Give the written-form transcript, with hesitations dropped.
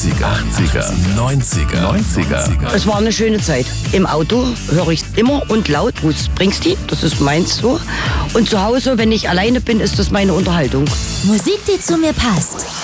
80er, 90er. Es war eine schöne Zeit. Im Auto höre ich immer und laut Bruce Springsteen, das ist meins so. Und zu Hause, wenn ich alleine bin, ist das meine Unterhaltung. Musik, die zu mir passt.